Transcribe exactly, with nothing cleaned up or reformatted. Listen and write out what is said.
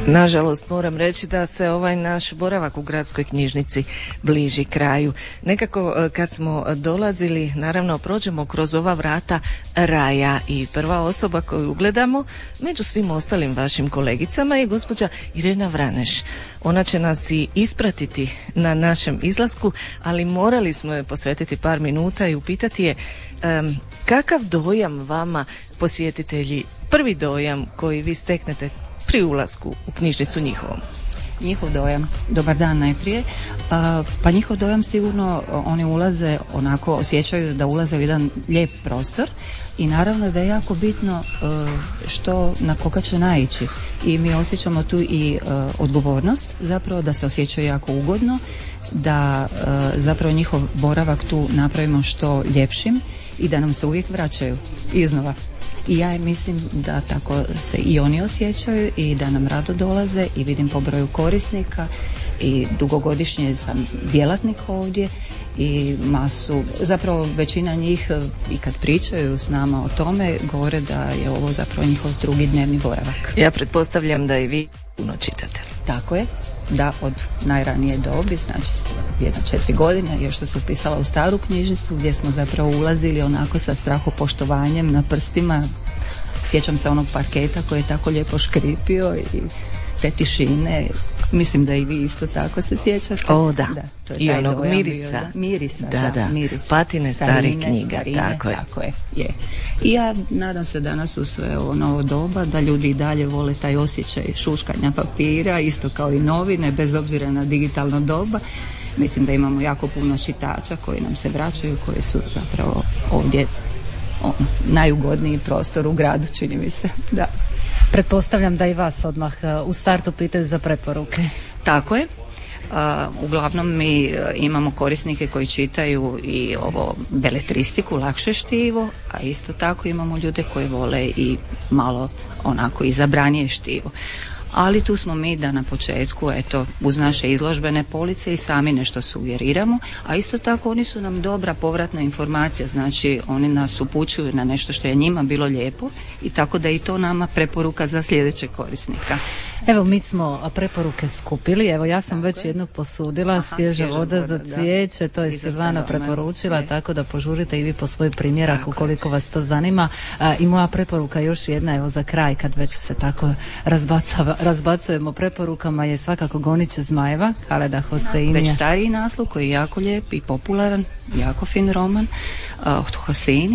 Nažalost moram reći da se ovaj naš boravak u gradskoj knjižnici bliži kraju. Nekako kad smo dolazili, naravno prođemo kroz ova vrata raja i prva osoba koju ugledamo među svim ostalim vašim kolegicama je gospođa Irena Vraneš. Ona će nas i ispratiti na našem izlasku, ali morali smo je posvetiti par minuta i upitati je um, kakav dojam vama, posjetitelji, prvi dojam koji vi steknete pri ulasku u knjižnicu njihovom? Njihov dojam, dobar dan najprije, pa, pa njihov dojam sigurno oni ulaze, onako osjećaju da ulaze u jedan lijep prostor i naravno da je jako bitno što, na koga će naići i mi osjećamo tu i odgovornost zapravo da se osjećaju jako ugodno, da zapravo njihov boravak tu napravimo što ljepšim i da nam se uvijek vraćaju iznova. I ja mislim da tako se i oni osjećaju i da nam rado dolaze i vidim po broju korisnika i dugogodišnje sam djelatnik ovdje i masu, zapravo većina njih i kad pričaju s nama o tome govore da je ovo zapravo njihov drugi dnevni boravak. Ja pretpostavljam da i vi puno čitate. Tako je, da, od najranije dobi, znači jedna četiri godine, još sam se upisala u staru knjižnicu gdje smo zapravo ulazili onako sa strahopoštovanjem na prstima. Sjećam se onog parketa koji je tako lijepo škripio i te tišine. Mislim da i vi isto tako se sjećate. O da, da to je i taj onog dojam mirisa. Bio, da. Mirisa, da, da, da, mirisa. Patine starih knjiga, starine, tako je. Tako je, je. I ja nadam se danas u sve ovo novo doba da ljudi i dalje vole taj osjećaj šuškanja papira, isto kao i novine, bez obzira na digitalno doba. Mislim da imamo jako puno čitača koji nam se vraćaju, koji su zapravo ovdje ono, najugodniji prostor u gradu, čini mi se. Da. Pretpostavljam da i vas odmah u startu pitaju za preporuke. Tako je. Uh, uglavnom mi imamo korisnike koji čitaju i ovo beletristiku, lakše štivo, a isto tako imamo ljude koji vole i malo onako izabranije štivo. Ali tu smo mi da na početku, eto, uz naše izložbene police i sami nešto sugeriramo, a isto tako oni su nam dobra povratna informacija, znači oni nas upućuju na nešto što je njima bilo lijepo i tako da i to nama preporuka za sljedećeg korisnika. Evo, mi smo preporuke skupili, evo ja sam tako već jednu posudila, aha, svježa voda za cvijeće, to je Silvana preporučila, je. Tako da požurite i vi po svoj primjerak tako ukoliko vas to zanima. A, i moja preporuka još jedna, evo za kraj, kad već se tako razbacava, razbacujemo preporukama, je svakako Goniće zmajeva, Haleda Hoseinija. Već stariji naslov koji je jako lijep i popularan, jako fin roman uh, od Hoseini.